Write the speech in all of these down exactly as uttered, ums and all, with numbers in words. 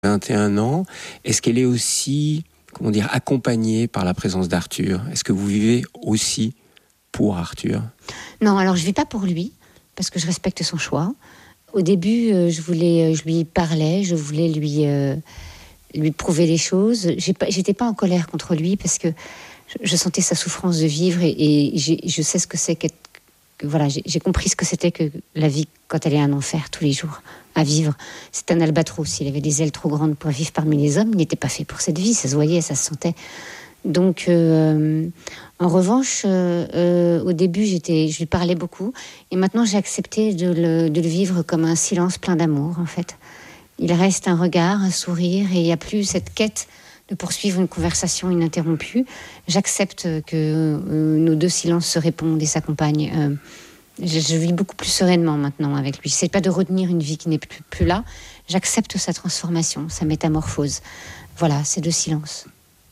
vingt et un ans, est-ce qu'elle est aussi, comment dire, accompagnée par la présence d'Arthur ? Est-ce que vous vivez aussi pour Arthur ? Non, alors je ne vis pas pour lui, parce que je respecte son choix. Au début, euh, je, voulais, je lui parlais, je voulais lui, euh, lui prouver les choses. J'ai pas, j'étais pas en colère contre lui, parce que je, je sentais sa souffrance de vivre, et, et j'ai, je sais ce que c'est qu'être... Que, voilà, j'ai, j'ai compris ce que c'était que la vie quand elle est un enfer tous les jours à vivre. C'est un albatros, il avait des ailes trop grandes pour vivre parmi les hommes, il n'était pas fait pour cette vie, ça se voyait, ça se sentait. Donc, euh, en revanche, euh, euh, au début, j'étais, je lui parlais beaucoup, et maintenant j'ai accepté de le, de le vivre comme un silence plein d'amour, en fait. Il reste un regard, un sourire, et il n'y a plus cette quête de poursuivre une conversation ininterrompue. J'accepte que euh, nos deux silences se répondent et s'accompagnent. Euh, je, je vis beaucoup plus sereinement maintenant avec lui. C'est pas de retenir une vie qui n'est plus, plus là. J'accepte sa transformation, sa métamorphose. Voilà, c'est deux silences.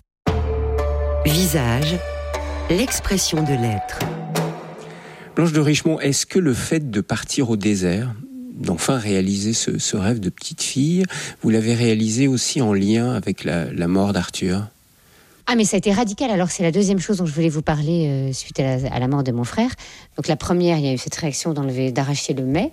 Visage, l'expression de l'être. Blanche de Richemont, est-ce que le fait de partir au désert, d'enfin réaliser ce, ce rêve de petite fille, vous l'avez réalisé aussi en lien avec la, la mort d'Arthur ? Ah, mais ça a été radical. Alors, c'est la deuxième chose dont je voulais vous parler euh, suite à la, à la mort de mon frère. Donc, la première, il y a eu cette réaction d'enlever, d'arracher le mai.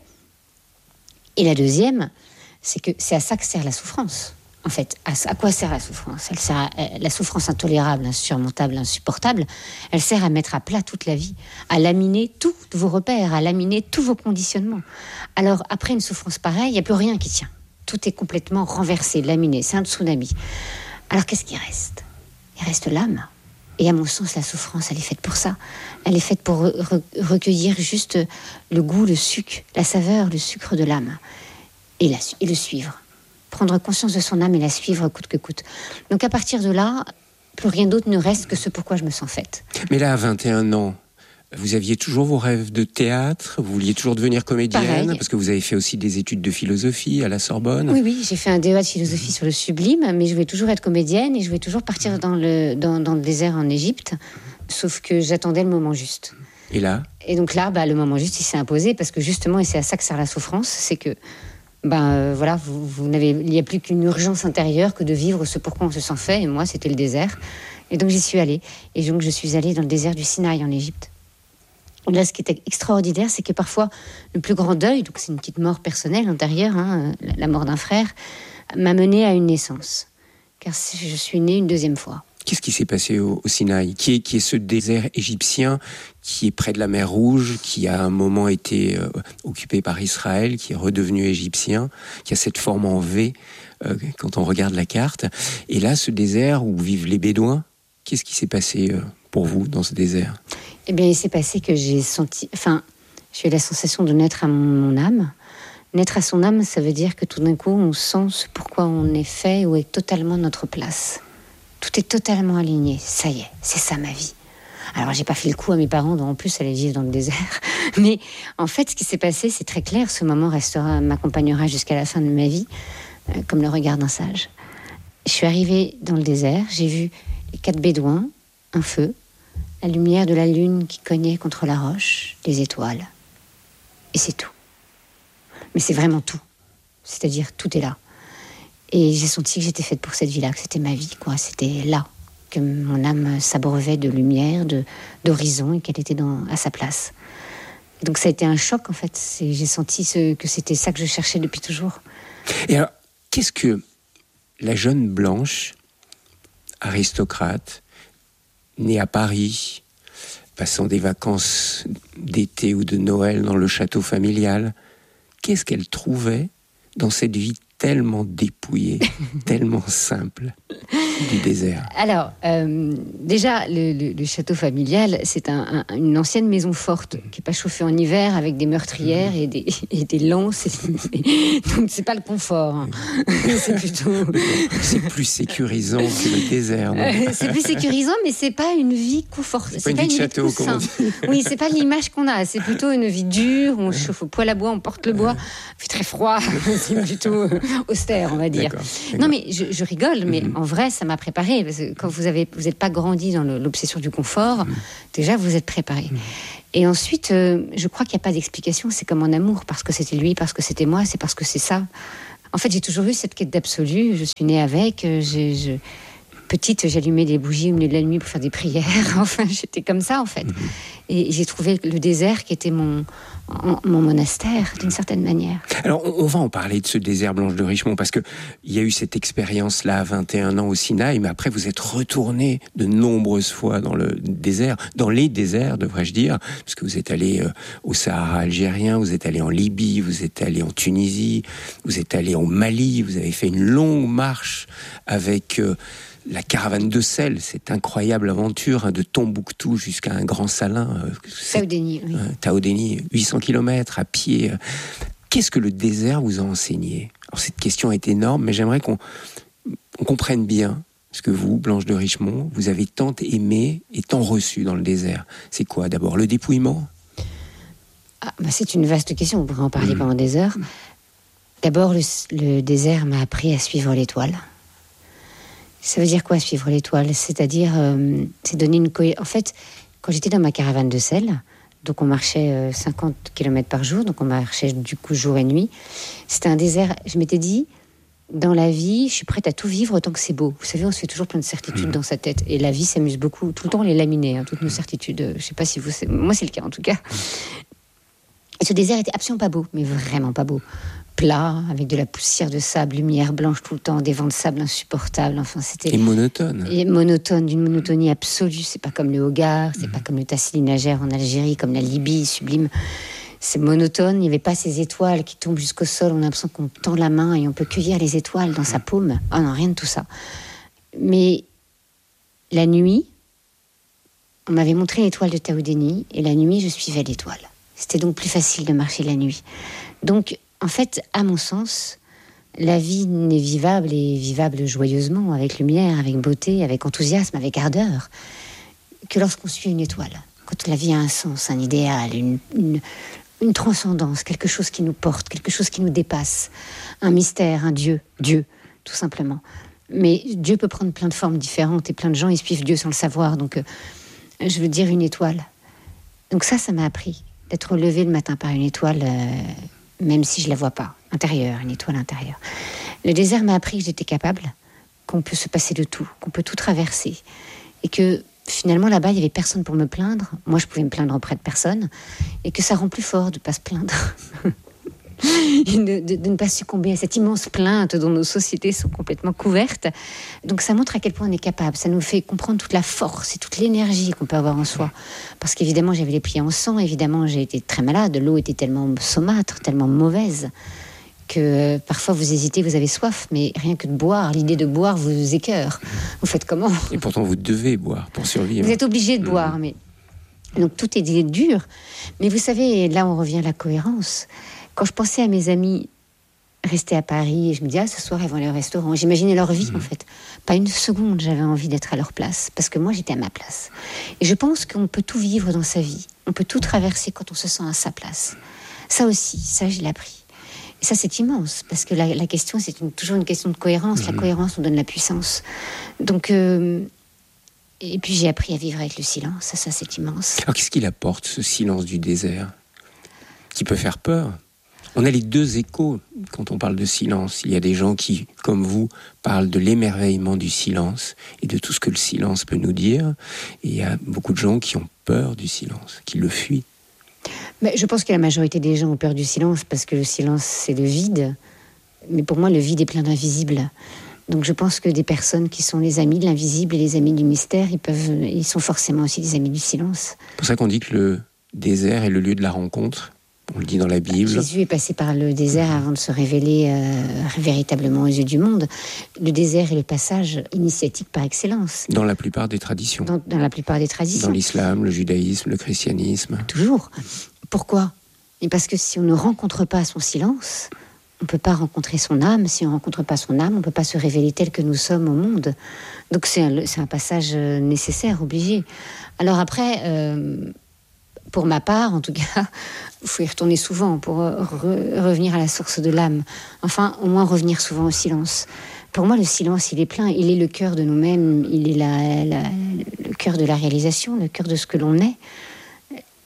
Et la deuxième, c'est que c'est à ça que sert la souffrance. En fait, à, à quoi sert la souffrance ? Elle sert à, la souffrance intolérable, insurmontable, insupportable, elle sert à mettre à plat toute la vie, à laminer tous vos repères, à laminer tous vos conditionnements. Alors, après une souffrance pareille, il n'y a plus rien qui tient. Tout est complètement renversé, laminé, c'est un tsunami. Alors, qu'est-ce qui reste ? Il reste l'âme. Et à mon sens, la souffrance, elle est faite pour ça. Elle est faite pour re- re- recueillir juste le goût, le sucre, la saveur, le sucre de l'âme. Et, la, et le suivre. Prendre conscience de son âme et la suivre coûte que coûte. Donc à partir de là, plus rien d'autre ne reste que ce pourquoi je me sens faite. Mais là, à vingt et un ans, vous aviez toujours vos rêves de théâtre ? Vous vouliez toujours devenir comédienne ? Pareil. Parce que vous avez fait aussi des études de philosophie à la Sorbonne. Oui, oui, j'ai fait un D E A de philosophie sur le sublime, mais je voulais toujours être comédienne et je voulais toujours partir dans le, dans, dans le désert en Égypte, sauf que j'attendais le moment juste. Et là ? Et donc là, bah, le moment juste, il s'est imposé, parce que justement, et c'est à ça que sert la souffrance, c'est que ben euh, voilà, vous, vous n'avez, il n'y a plus qu'une urgence intérieure que de vivre ce pourquoi on se sent fait, et moi, c'était le désert. Et donc, j'y suis allée. Et donc, je suis allée dans le désert du Sinaï, en Égypte. Là, ce qui était extraordinaire, c'est que parfois, le plus grand deuil, donc c'est une petite mort personnelle antérieure, hein, la mort d'un frère, m'a menée à une naissance. Car je suis née une deuxième fois. Qu'est-ce qui s'est passé au, au Sinaï ? Qui est, qui est ce désert égyptien qui est près de la mer Rouge, qui a un moment été euh, occupé par Israël, qui est redevenu égyptien, qui a cette forme en V euh, quand on regarde la carte. Et là, ce désert où vivent les Bédouins, qu'est-ce qui s'est passé euh, pour vous dans ce désert ? Eh bien, il s'est passé que j'ai senti... Enfin, j'ai eu la sensation de naître à mon, mon âme. Naître à son âme, ça veut dire que tout d'un coup, on sent ce pourquoi on est fait, où est totalement notre place. Tout est totalement aligné. Ça y est, c'est ça ma vie. Alors, j'ai pas fait le coup à mes parents, dont en plus allaient vivre dans le désert. Mais en fait, ce qui s'est passé, c'est très clair. Ce moment restera, m'accompagnera jusqu'à la fin de ma vie, euh, comme le regard d'un sage. Je suis arrivée dans le désert, j'ai vu les quatre bédouins, un feu, la lumière de la lune qui cognait contre la roche, les étoiles. Et c'est tout. Mais c'est vraiment tout. C'est-à-dire, tout est là. Et j'ai senti que j'étais faite pour cette vie-là, que c'était ma vie, quoi. C'était là que mon âme s'abreuvait de lumière, de, d'horizon, et qu'elle était dans, à sa place. Et donc ça a été un choc, en fait. C'est, j'ai senti ce, que c'était ça que je cherchais depuis toujours. Et alors, qu'est-ce que la jeune Blanche, aristocrate, née à Paris, passant des vacances d'été ou de Noël dans le château familial, qu'est-ce qu'elle trouvait dans cette vie tellement dépouillée, tellement simple du désert? Alors, euh, déjà, le, le, le château familial, c'est un, un, une ancienne maison forte qui n'est pas chauffée en hiver, avec des meurtrières et des, et des lances. Et, donc, c'est pas le confort. Hein. C'est plutôt... C'est plus sécurisant que le désert, non? Euh, c'est plus sécurisant, mais c'est pas une vie confortable. C'est, c'est pas une vie de château, comme on dit. Oui, c'est pas l'image qu'on a. C'est plutôt une vie dure, on chauffe au poêle à bois, on porte le bois. Il fait très froid. C'est plutôt austère, on va dire. D'accord, d'accord. Non, mais je, je rigole, mais mm-hmm. en vrai, ça m'a préparé. Parce que quand vous avez, vous n'êtes pas grandi dans le, l'obsession du confort, mm-hmm. déjà, vous êtes préparé. Mm-hmm. Et ensuite, euh, je crois qu'il n'y a pas d'explication. C'est comme en amour, parce que c'était lui, parce que c'était moi, c'est parce que c'est ça. En fait, j'ai toujours eu cette quête d'absolu. Je suis née avec. J'ai, je... Petite, j'allumais des bougies au milieu de la nuit pour faire des prières. Enfin, j'étais comme ça, en fait. Mmh. Et j'ai trouvé le désert qui était mon, mon monastère, d'une certaine manière. Alors, on, on va en parler de ce désert, Blanche de Richemont, parce qu'il y a eu cette expérience-là à vingt et un ans au Sinaï, mais après, vous êtes retournée de nombreuses fois dans le désert, dans les déserts, devrais-je dire, parce que vous êtes allé euh, au Sahara algérien, vous êtes allé en Libye, vous êtes allé en Tunisie, vous êtes allé au Mali, vous avez fait une longue marche avec... Euh, la caravane de sel, cette incroyable aventure hein, de Tombouctou jusqu'à un grand salin. Euh, Taoudéni, oui. Euh, Taoudéni, huit cents kilomètres à pied. Euh. Qu'est-ce que le désert vous a enseigné ? Alors cette question est énorme, mais j'aimerais qu'on on comprenne bien ce que vous, Blanche de Richemont, vous avez tant aimé et tant reçu dans le désert. C'est quoi d'abord ? Le dépouillement ? ah, bah c'est une vaste question, on pourrait en parler mmh. pendant des heures. D'abord, le, le désert m'a appris à suivre l'étoile. Ça veut dire quoi, suivre l'étoile ? C'est-à-dire, euh, c'est donner une cohérence. En fait, quand j'étais dans ma caravane de sel, donc on marchait euh, cinquante kilomètres par jour, donc on marchait du coup jour et nuit. C'était un désert. Je m'étais dit, dans la vie, je suis prête à tout vivre autant que c'est beau. Vous savez, on se fait toujours plein de certitudes mmh. dans sa tête. Et la vie s'amuse beaucoup. Tout le temps, on les laminait, hein, toutes nos certitudes. Je sais pas si vous... Moi, c'est le cas, en tout cas. Et ce désert était absolument pas beau, mais vraiment pas beau. Plat, avec de la poussière de sable, lumière blanche tout le temps, des vents de sable insupportables. Enfin, c'était... Et monotone. Et monotone, d'une monotonie absolue. C'est pas comme le Hogar, c'est mmh. pas comme le Tassili Najer en Algérie, comme la Libye, sublime. C'est monotone, il n'y avait pas ces étoiles qui tombent jusqu'au sol. On a l'impression qu'on tend la main et on peut cueillir les étoiles dans sa paume. Ah non, rien de tout ça. Mais la nuit, on m'avait montré l'étoile de Taoudéni, et la nuit, je suivais l'étoile. C'était donc plus facile de marcher la nuit. Donc, en fait, à mon sens, la vie n'est vivable et vivable joyeusement, avec lumière, avec beauté, avec enthousiasme, avec ardeur, que lorsqu'on suit une étoile. Quand la vie a un sens, un idéal, une, une, une transcendance, quelque chose qui nous porte, quelque chose qui nous dépasse, un mystère, un Dieu, Dieu, tout simplement. Mais Dieu peut prendre plein de formes différentes et plein de gens ils suivent Dieu sans le savoir. Donc, euh, je veux dire une étoile. Donc ça, ça m'a appris d'être relevé le matin par une étoile... Euh, même si je la vois pas, intérieure, une étoile intérieure. Le désert m'a appris que j'étais capable, qu'on peut se passer de tout, qu'on peut tout traverser, et que finalement là-bas il y avait personne pour me plaindre. Moi je pouvais me plaindre auprès de personne, et que ça rend plus fort de pas se plaindre. de, de, de ne pas succomber à cette immense plainte dont nos sociétés sont complètement couvertes. Donc ça montre à quel point on est capable. Ça nous fait comprendre toute la force et toute l'énergie qu'on peut avoir en soi. Parce qu'évidemment, j'avais les pieds en sang. Évidemment, j'ai été très malade. L'eau était tellement saumâtre, tellement mauvaise que euh, parfois vous hésitez, vous avez soif, mais rien que de boire, l'idée de boire vous écœure. Vous faites comment ? Et pourtant, vous devez boire pour survivre. Vous êtes obligé de mmh. boire, mais... Donc tout est dur. Mais vous savez, là on revient à la cohérence. Quand je pensais à mes amis restés à Paris, et je me disais, ah, ce soir, ils vont aller au restaurant. J'imaginais leur vie, mmh. en fait. Pas une seconde, j'avais envie d'être à leur place, parce que moi, j'étais à ma place. Et je pense qu'on peut tout vivre dans sa vie. On peut tout traverser quand on se sent à sa place. Ça aussi, ça, je l'ai appris. Et ça, c'est immense, parce que la, la question, c'est une, toujours une question de cohérence. Mmh. La cohérence nous donne la puissance. Donc... Euh, et puis, j'ai appris à vivre avec le silence. Ça, ça, c'est immense. Alors, qu'est-ce qu'il apporte, ce silence du désert, qui peut faire peur ? On a les deux échos quand on parle de silence. Il y a des gens qui, comme vous, parlent de l'émerveillement du silence et de tout ce que le silence peut nous dire. Et il y a beaucoup de gens qui ont peur du silence, qui le fuient. Mais je pense que la majorité des gens ont peur du silence parce que le silence, c'est le vide. Mais pour moi, le vide est plein d'invisibles. Donc je pense que des personnes qui sont les amis de l'invisible et les amis du mystère, ils, peuvent, ils sont forcément aussi des amis du silence. C'est pour ça qu'on dit que le désert est le lieu de la rencontre. On le dit dans la Bible. Jésus est passé par le désert avant de se révéler euh, véritablement aux yeux du monde. Le désert est le passage initiatique par excellence. Dans la plupart des traditions. Dans, dans la plupart des traditions. Dans l'islam, le judaïsme, le christianisme. Toujours. Pourquoi ? Et parce que si on ne rencontre pas son silence, on ne peut pas rencontrer son âme. Si on ne rencontre pas son âme, on ne peut pas se révéler tel que nous sommes au monde. Donc c'est un, c'est un passage nécessaire, obligé. Alors après... Euh, Pour ma part, en tout cas, il faut y retourner souvent pour re- revenir à la source de l'âme. Enfin, au moins revenir souvent au silence. Pour moi, le silence, il est plein. Il est le cœur de nous-mêmes. Il est la, la, le cœur de la réalisation, le cœur de ce que l'on est.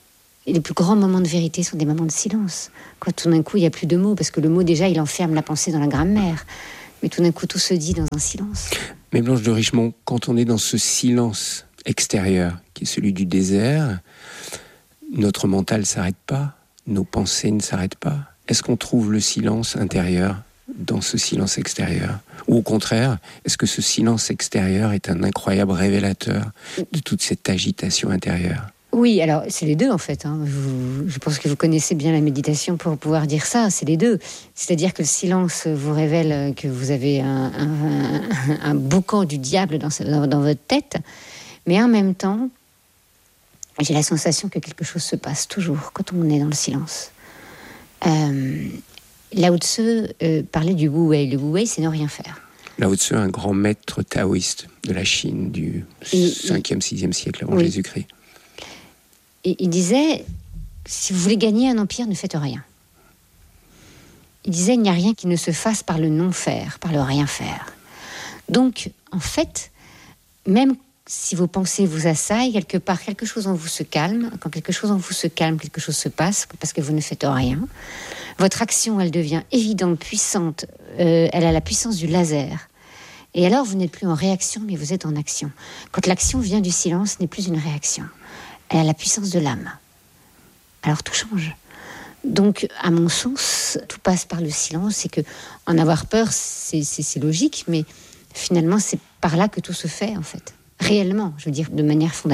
Et les plus grands moments de vérité sont des moments de silence. Quand tout d'un coup, il n'y a plus de mots, parce que le mot, déjà, il enferme la pensée dans la grammaire. Mais tout d'un coup, tout se dit dans un silence. Mais Blanche de Richemont, quand on est dans ce silence extérieur, qui est celui du désert, notre mental ne s'arrête pas, nos pensées ne s'arrêtent pas. Est-ce qu'on trouve le silence intérieur dans ce silence extérieur ? Ou au contraire, est-ce que ce silence extérieur est un incroyable révélateur de toute cette agitation intérieure ? Oui, alors c'est les deux en fait. Hein. Vous, je pense que vous connaissez bien la méditation pour pouvoir dire ça, c'est les deux. C'est-à-dire que le silence vous révèle que vous avez un, un, un, un boucan du diable dans, dans, dans votre tête, mais en même temps, j'ai la sensation que quelque chose se passe toujours quand on est dans le silence. Euh, Lao Tzu euh, parlait du Wu Wei. Le Wu Wei, c'est ne rien faire. Lao Tzu, un grand maître taoïste de la Chine du cinquième, sixième siècle avant oui. Jésus-Christ. Et il disait, si vous voulez gagner un empire, ne faites rien. Il disait, il n'y a rien qui ne se fasse par le non-faire, par le rien-faire. Donc, en fait, même si vos pensées vous assaillent, quelque part, quelque chose en vous se calme. Quand quelque chose en vous se calme, quelque chose se passe, parce que vous ne faites rien. Votre action, elle devient évidente, puissante. Euh, elle a la puissance du laser. Et alors, vous n'êtes plus en réaction, mais vous êtes en action. Quand l'action vient du silence, ce n'est plus une réaction. Elle a la puissance de l'âme. Alors tout change. Donc, à mon sens, tout passe par le silence. Et que en avoir peur, c'est, c'est, c'est logique, mais finalement, c'est par là que tout se fait, en fait. Réellement, je veux dire, de manière fondamentale.